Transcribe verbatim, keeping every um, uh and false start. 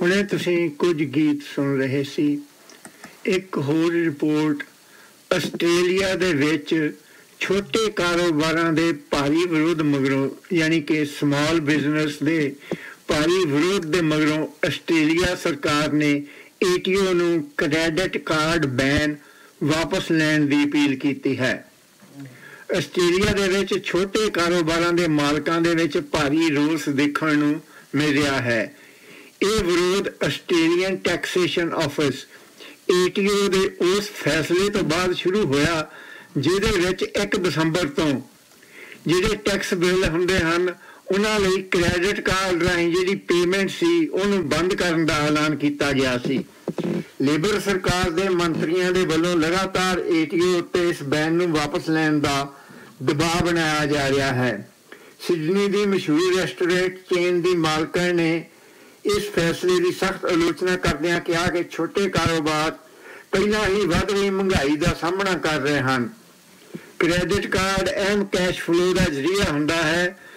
ਹੁਣੇ ਤੁਸੀਂ ਕੁਝ ਗੀਤ ਸੁਣ ਰਹੇ ਸੀ। ਇੱਕ ਹੋਰ ਰਿਪੋਰਟ, ਆਸਟ੍ਰੇਲੀਆ ਦੇ ਵਿੱਚ ਛੋਟੇ ਕਾਰੋਬਾਰਾਂ ਦੇ ਭਾਰੀ ਵਿਰੋਧ ਮਗਰੋਂ, ਯਾਨੀ ਕਿ ਸਮਾਲ ਬਿਜ਼ਨਸ ਦੇ ਭਾਰੀ ਵਿਰੋਧ ਦੇ ਮਗਰੋਂ ਆਸਟ੍ਰੇਲੀਆ ਸਰਕਾਰ ਨੇ ਏ ਟੀ ਓ ਨੂੰ ਕ੍ਰੈਡਿਟ ਕਾਰਡ ਬੈਨ ਵਾਪਸ ਲੈਣ ਦੀ ਅਪੀਲ ਕੀਤੀ ਹੈ। ਆਸਟ੍ਰੇਲੀਆ ਦੇ ਵਿੱਚ ਛੋਟੇ ਕਾਰੋਬਾਰਾਂ ਦੇ ਮਾਲਕਾਂ ਦੇ ਵਿੱਚ ਭਾਰੀ ਰੋਸ ਦੇਖਣ ਨੂੰ ਮਿਲ ਰਿਹਾ ਹੈ। ਇਹ ਵਿਰੋਧ Australian taxation office A T O ਦੇ ਉਸ ਫੈਸਲੇ ਤੋਂ ਬਾਅਦ ਸ਼ੁਰੂ ਹੋਇਆ ਜਿਹਦੇ ਵਿੱਚ ਇੱਕ ਦਸੰਬਰ ਤੋਂ ਜਿਹੜੇ ਟੈਕਸ ਬਿੱਲ ਹੁੰਦੇ ਹਨ ਉਹਨਾਂ ਲਈ ਕ੍ਰੈਡਿਟ ਕਾਰਡ ਰਾਹੀਂ ਜਿਹੜੀ ਪੇਮੈਂਟ ਸੀ ਉਹਨੂੰ ਬੰਦ ਕਰਨ ਦਾ ਐਲਾਨ ਕੀਤਾ ਗਿਆ ਸੀ। ਲੇਬਰ ਸਰਕਾਰ ਦੇ ਮੰਤਰੀਆਂ ਦੇ ਵੱਲੋਂ ਲਗਾਤਾਰ ਏ ਟੀ ਓ ਉੱਤੇ ਇਸ ਬੈਨ ਨੂੰ ਵਾਪਸ ਲੈਣ ਦਾ ਦਬਾਅ ਬਣਾਇਆ ਜਾ ਰਿਹਾ ਹੈ। ਸਿਡਨੀ ਦੀ ਮਸ਼ਹੂਰ ਰੈਸਟੋਰੈਂਟ ਚੇਨ ਦੀ ਮਾਲਕਾਂ ਨੇ ਇਸ ਫੈਸਲੇ ਦੀ ਸਖਤ ਆਲੋਚਨਾ ਕਰਦਿਆਂ ਕਿਹਾ ਕਿ ਛੋਟੇ ਕਾਰੋਬਾਰ ਪਹਿਲਾਂ ਹੀ ਵੱਧ ਰਹੀ ਮਹਿੰਗਾਈ ਦਾ ਸਾਹਮਣਾ ਕਰ ਰਹੇ ਹਨ। ਕ੍ਰੈਡਿਟ ਕਾਰਡ ਅਹਿਮ ਕੈਸ਼ ਫਲੋ ਦਾ ਜ਼ਰੀਆ ਹੁੰਦਾ ਹੈ